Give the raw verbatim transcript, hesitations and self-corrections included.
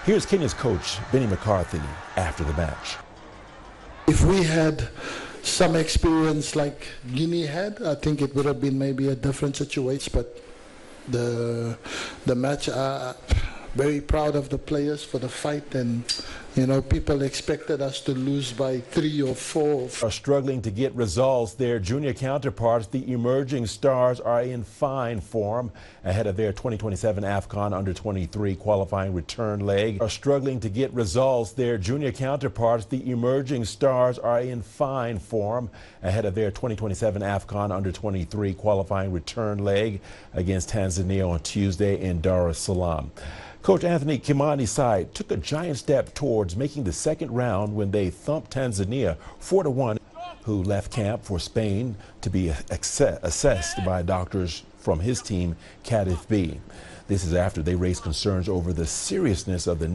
Here's Kenya's coach, Benny McCarthy, after the match. If we had some experience like Guinea had, I think it would have been maybe a different situation. But the the match, uh, very proud of the players for the fight, and you know, people expected us to lose by three or four. Are struggling to get results. Their junior counterparts, the Emerging Stars, are in fine form ahead of their twenty twenty-seven AFCON under twenty-three qualifying return leg. Are struggling to get results. Their junior counterparts, the Emerging Stars, are in fine form ahead of their twenty twenty-seven AFCON under twenty-three qualifying return leg against Tanzania on Tuesday in Dar es Salaam. Coach Anthony Kimani's side took a giant step towards making the second round when they thumped Tanzania four to one, who left camp for Spain to be assessed by doctors from his team, Cardiff B. This is after they raised concerns over the seriousness of the